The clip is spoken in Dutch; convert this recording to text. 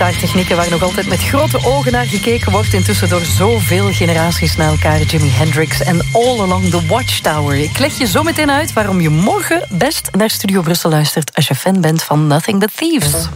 gitaartechnieken waar nog altijd met grote ogen naar gekeken wordt. Intussen door zoveel generaties na elkaar. Jimi Hendrix en All Along the Watchtower. Ik leg je zo meteen uit waarom je morgen best naar Studio Brussel luistert als je fan bent van Nothing But Thieves.